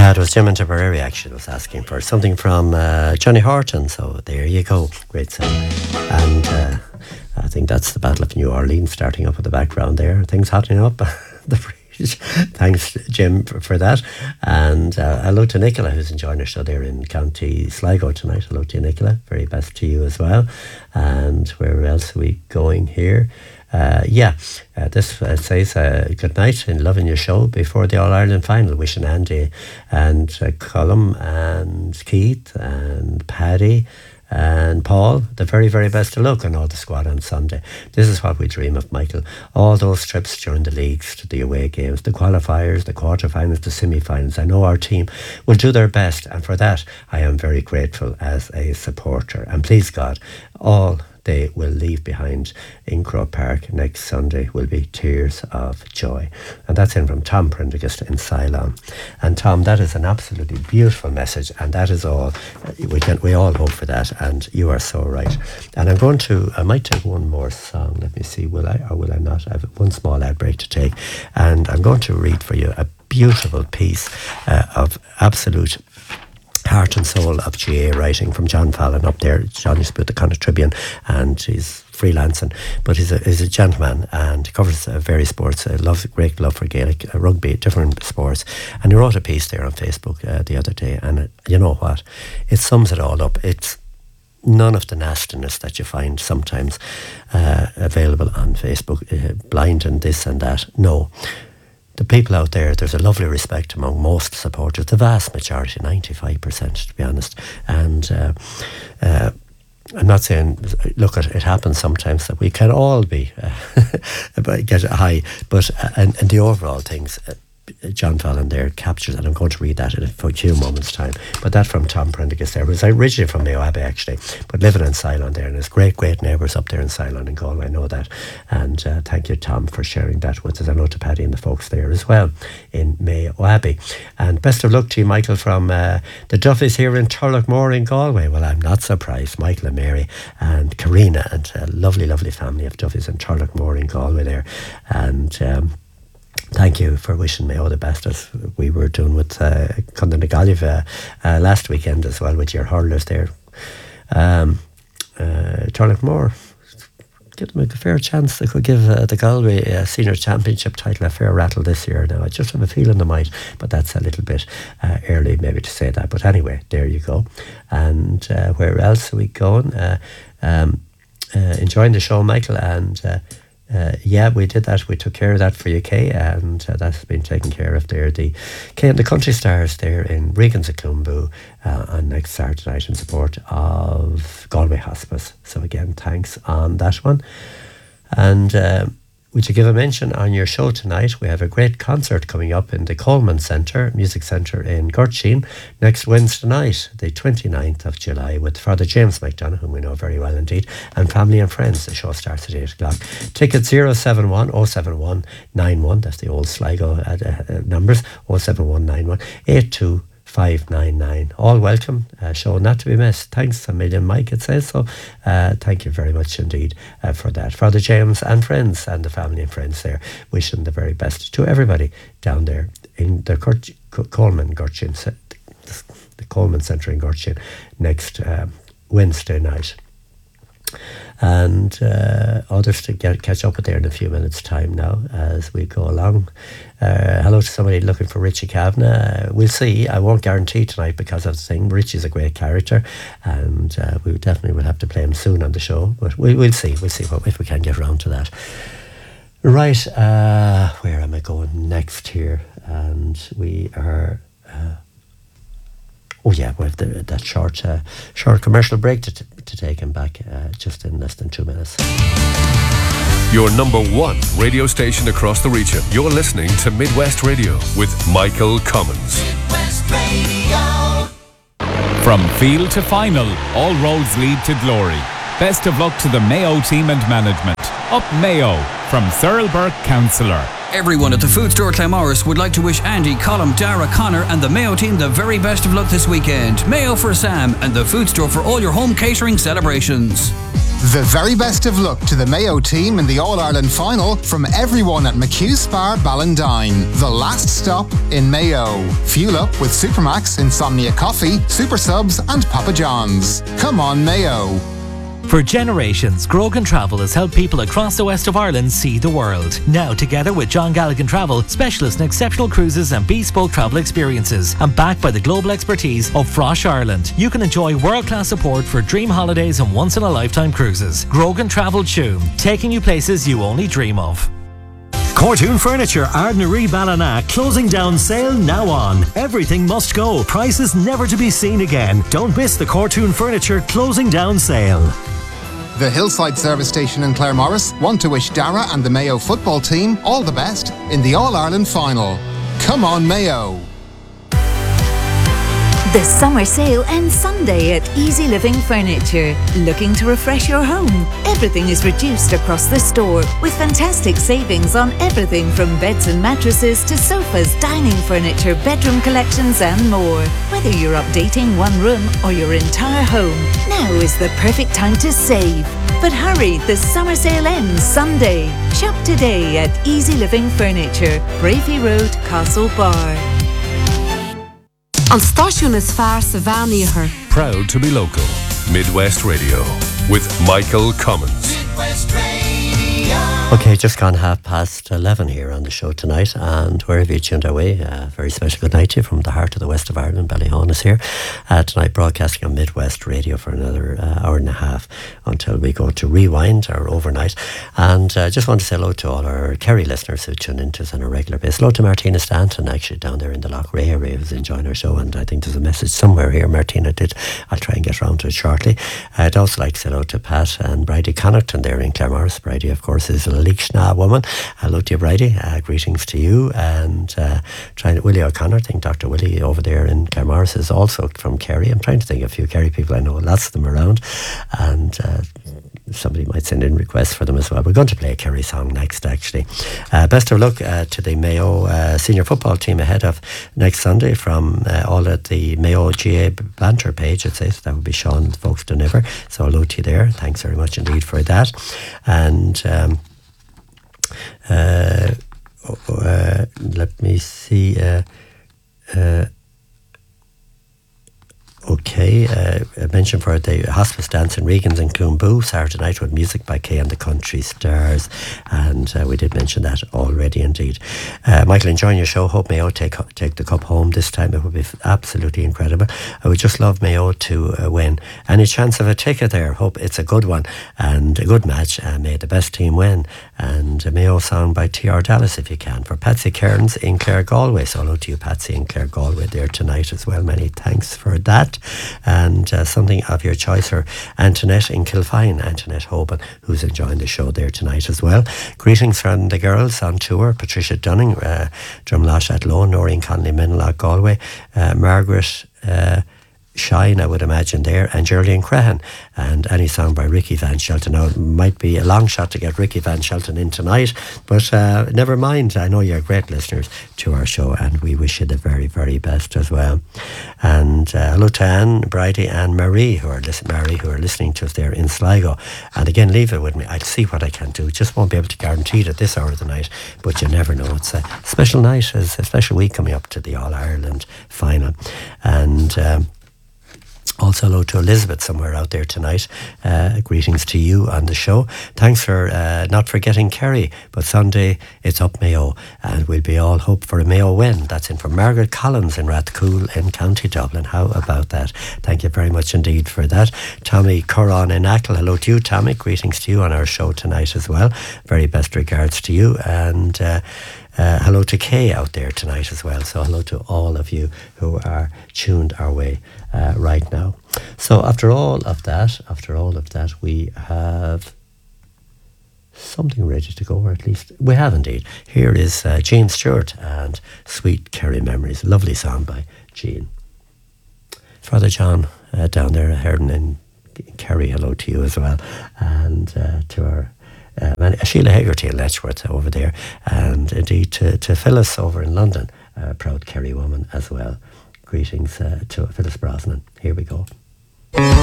It was Jim and Tipperary actually was asking for something from Johnny Horton, so there you go, great song. And I think that's the Battle of New Orleans starting up in the background there, things hotting up. The bridge. Thanks Jim for that. And hello to Nicola, who's enjoying our show there in County Sligo tonight. Hello to you, Nicola, very best to you as well. And where else are we going here? This says good night and loving your show before the All-Ireland final, wishing Andy and Colm and Keith and Paddy and Paul the very, very best of luck, and all the squad on Sunday. This is what we dream of, Michael. All those trips during the leagues, to the away games, the qualifiers, the quarterfinals, the semi-finals. I know our team will do their best, and for that I am very grateful as a supporter. And please God, all they will leave behind in Croke Park next Sunday will be tears of joy. And that's in from Tom Prendergast in Ceylon. And Tom, that is an absolutely beautiful message, and that is all. We all hope for that, and you are so right. And I might take one more song. Let me see, will I or will I not? I have one small ad break to take, and I'm going to read for you a beautiful piece of absolute heart and soul of GA writing from John Fallon up there. John used to be at the Connacht Tribune, and he's freelancing, but he's a gentleman, and he covers various sports. Great love for Gaelic, rugby, different sports. And he wrote a piece there on Facebook the other day, and you know what? It sums it all up. It's none of the nastiness that you find sometimes available on Facebook, blind and this and that. No. The people out there, there's a lovely respect among most supporters, the vast majority, 95% to be honest. And I'm not saying, look, it happens sometimes that we can all be get high, but and the overall things, John Fallon there captures, and I'm going to read that in a few moments' time. But that from Tom Prendergast there was originally from Mayo Abbey actually, but living in Ceylon there, and there's great neighbours up there in Ceylon and Galway, I know that. And thank you, Tom, for sharing that with us. I know to Paddy and the folks there as well in Mayo Abbey. And best of luck to you, Michael, from the Duffys here in Turlockmore in Galway. Well, I'm not surprised. Michael and Mary and Karina and a lovely, lovely family of Duffys in Turlockmore in Galway there. And thank you for wishing me all the best, as we were doing with Conda na Gaillimh last weekend as well with your hurlers there. Turlockmore, give them a fair chance. They could give the Galway Senior Championship title a fair rattle this year. Now, I just have a feeling they might, but that's a little bit early maybe to say that. But anyway, there you go. And where else are we going? Enjoying the show, Michael, and yeah, we did that. We took care of that for you, Kay, and that's been taken care of there. The Kay and the Country Stars there in Regan's at Clonboo on next Saturday night in support of Galway Hospice. So again, thanks on that one. And would you give a mention on your show tonight? We have a great concert coming up in the Coleman Music Centre in Gortsheen next Wednesday night, the 29th of July, with Father James McDonough, whom we know very well indeed, and family and friends. The show starts at 8 o'clock. Tickets 071 071 91, that's the old Sligo numbers, 07191 82599. All welcome, show not to be missed. Thanks a million, Mike, it says so. Thank you very much indeed for that. Father James and friends and the family and friends there, wishing the very best to everybody down there in the Coleman Gortsheen, the Coleman Centre in Gortsheen next Wednesday night. And others to catch up with there in a few minutes' time now as we go along. Hello to somebody looking for Richie Kavanagh. We'll see. I won't guarantee tonight because of the thing. Richie's a great character, and we definitely will have to play him soon on the show. But we'll see. We'll see if we can get around to that. Right, where am I going next here? And we are... we have that short commercial break to take him back just in less than 2 minutes. Your number one radio station across the region. You're listening to Midwest Radio with Michael Cummins. Midwest Radio. From field to final, all roads lead to glory. Best of luck to the Mayo team and management. Up Mayo from Thurlburg Councillor. Everyone at the Food Store Clamorris would like to wish Andy, Colm, Dara, Connor and the Mayo team the very best of luck this weekend. Mayo for Sam and the Food Store for all your home catering celebrations. The very best of luck to the Mayo team in the All-Ireland final from everyone at McHugh Spa Ballindine, the last stop in Mayo. Fuel up with Supermax, Insomnia Coffee, Super Subs and Papa John's. Come on, Mayo. For generations, Grogan Travel has helped people across the west of Ireland see the world. Now, together with John Galligan Travel, specialist in exceptional cruises and bespoke travel experiences, and backed by the global expertise of Frosh Ireland, you can enjoy world-class support for dream holidays and once-in-a-lifetime cruises. Grogan Travel Tuam, taking you places you only dream of. Cortoon Furniture, Ardnaree Ballina, closing down sale now on. Everything must go. Prices never to be seen again. Don't miss the Cortoon Furniture closing down sale. The Hillside Service Station in Claremorris want to wish Dara and the Mayo football team all the best in the All-Ireland final. Come on, Mayo. The summer sale ends Sunday at Easy Living Furniture. Looking to refresh your home? Everything is reduced across the store with fantastic savings on everything from beds and mattresses to sofas, dining furniture, bedroom collections and more. Whether you're updating one room or your entire home, now is the perfect time to save. But hurry, the summer sale ends Sunday. Shop today at Easy Living Furniture, Bravey Road, Castle Bar. An stáisiún is fearr sa bheaníochar. Proud to be local. Midwest Radio with Michael Cummins. Midwest Radio. Okay, just gone 11:30 here on the show tonight, and wherever you tuned our way, a very special good night to you from the heart of the west of Ireland. Ballyhon is here tonight, broadcasting on Midwest Radio for another hour and a half until we go to Rewind, our overnight. And just want to say hello to all our Kerry listeners who tune into us on a regular basis. Hello to Martina Stanton, actually down there in the Lochray area, who's enjoying our show, and I think there's a message somewhere here Martina did. I'll try and get round to it shortly. I'd also like to say hello to Pat and Bridie Connaughton there in Claremorris. Bridie, of course, is a Leakshna woman. Hello to you, Bridie. Greetings to you. And Willie O'Connor, I think Dr. Willie over there in Claremorris is also from Kerry. I'm trying to think of a few Kerry people. I know lots of them around. And somebody might send in requests for them as well. We're going to play a Kerry song next, actually. Best of luck to the Mayo senior football team ahead of next Sunday from all at the Mayo GA banter page, it says. That would be Sean Folkestone-Iver. So hello to you there. Thanks very much indeed for that. And let me see. Okay, I mentioned for the hospice dance in Regan's and Clonboo Saturday night with music by Kay and the Country Stars, and we did mention that already indeed. Michael, enjoying your show. Hope Mayo take the cup home this time. It would be absolutely incredible. I would just love Mayo to win. Any chance of a ticket there? Hope it's a good one and a good match, and may the best team win. And a Mayo song by T.R. Dallas if you can, for Patsy Cairns in Clare Galway. So hello to you, Patsy in Clare Galway there tonight as well. Many thanks for that. And something of your choice for Antoinette in Kilfine, Antoinette Hoban, who's enjoying the show there tonight as well. Greetings from the girls on tour: Patricia Dunning, Drumlash Athlone, Noreen Connolly, Menlock Galway, Margaret Shine, I would imagine there, and Geraldine Crehan, and any song by Ricky Van Shelton. Now, it might be a long shot to get Ricky Van Shelton in tonight, but never mind. I know you're great listeners to our show, and we wish you the very, very best as well. And hello to Anne, Bridie, and Marie, who are listening to us there in Sligo. And again, leave it with me. I'll see what I can do. Just won't be able to guarantee it at this hour of the night, but you never know. It's a special night, it's a special week coming up to the All-Ireland final. And also hello to Elizabeth somewhere out there tonight. Greetings to you on the show. Thanks for not forgetting Kerry, but Sunday it's up Mayo, and we'll be all hope for a Mayo win. That's in from Margaret Collins in Rathcoole in County Dublin. How about that? Thank you very much indeed for that. Tommy Curran in Ackle. Hello to you, Tommy. Greetings to you on our show tonight as well. Very best regards to you. And hello to Kay out there tonight as well. So hello to all of you who are tuned our way right now. So after all of that, we have something ready to go, or at least we have indeed. Here is Jean Stewart and Sweet Kerry Memories. Lovely song by Jean. Father John down there, Herden in Kerry, hello to you as well. And to our Sheila Hegarty in Letchworth over there, and indeed to Phyllis over in London, a proud Kerry woman as well. Greetings to Phyllis Brosnan. Here we go.